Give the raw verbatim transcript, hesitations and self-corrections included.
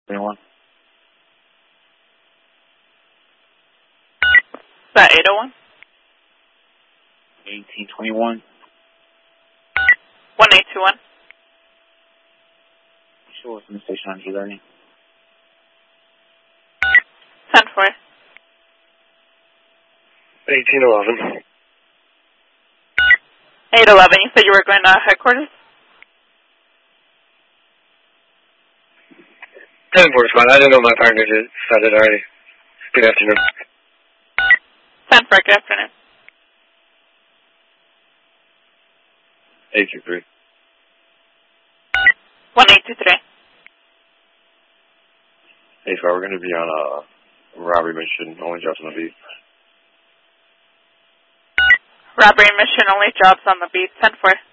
twenty-one. Is that eight oh one? eighteen twenty-one. one eight two one. Sure, what's in the station on G thirty? ten four. eighteen eleven. eight eleven, you said you were going to headquarters? ten four is fine. I didn't know my partner did, said it already. Good afternoon. ten four, good afternoon. eight two three. one eight two three. Hey, so we're going to be on a robbery mission, only jobs on the beat. Robbery mission, only jobs on the beat, ten four.